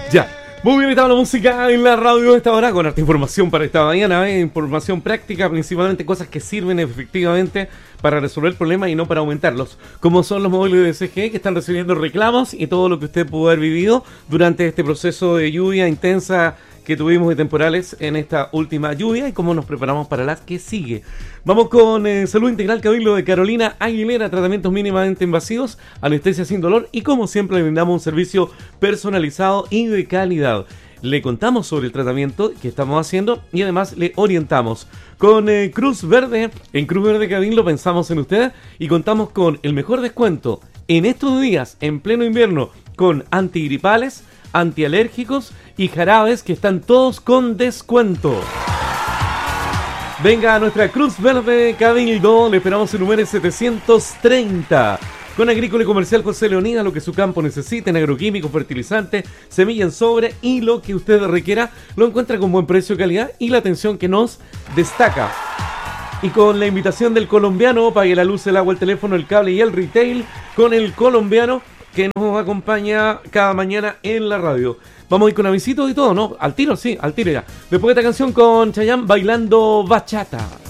Ya. Muy bien, estaba la música en la radio de esta hora con harta información para esta mañana, información práctica, principalmente cosas que sirven efectivamente para resolver problemas y no para aumentarlos, como son los móviles de CGE que están recibiendo reclamos y todo lo que usted pudo haber vivido durante este proceso de lluvia intensa que tuvimos de temporales en esta última lluvia y cómo nos preparamos para la que sigue. Vamos con Salud Integral Cabildo de Carolina Aguilera, tratamientos mínimamente invasivos, anestesia sin dolor y como siempre le brindamos un servicio personalizado y de calidad. Le contamos sobre el tratamiento que estamos haciendo y además le orientamos. Con Cruz Verde, en Cruz Verde Cabildo pensamos en usted y contamos con el mejor descuento en estos días, en pleno invierno, con antigripales, antialérgicos y jarabes que están todos con descuento. Venga a nuestra Cruz Verde Cabildo, le esperamos en número 730. Con Agrícola y Comercial José Leonida, lo que su campo necesite en agroquímicos, fertilizantes, semilla en sobre y lo que usted requiera, lo encuentra con buen precio y calidad y la atención que nos destaca. Y con la invitación del colombiano, pague la luz, el agua, el teléfono, el cable y el retail con el colombiano que nos acompaña cada mañana en la radio. Vamos a ir con avisitos y todo, ¿no? Al tiro, sí, al tiro ya. Después de esta canción con Chayanne bailando bachata.